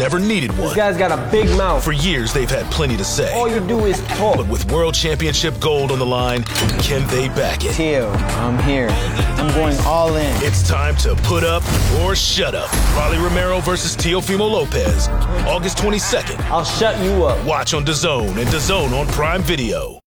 never needed one. This guy's got a big mouth. For years, they've had plenty to say. All you do is talk. But with World Championship gold on the line, can they back it? Teal, I'm here. I'm going all in. It's time to put up or shut up. Rolly Romero versus Teofimo Lopez, August 22nd. I'll shut you up. Watch on DAZN and DAZN on Prime Video.